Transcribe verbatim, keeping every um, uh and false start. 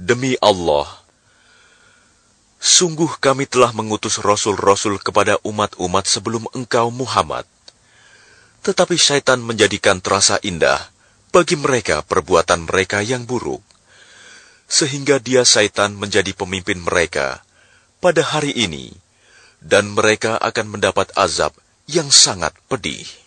Demi Allah, sungguh kami telah mengutus rasul-rasul kepada umat-umat sebelum engkau Muhammad. Tetapi syaitan menjadikan terasa indah bagi mereka perbuatan mereka yang buruk, sehingga dia syaitan menjadi pemimpin mereka pada hari ini, dan mereka akan mendapat azab yang sangat pedih.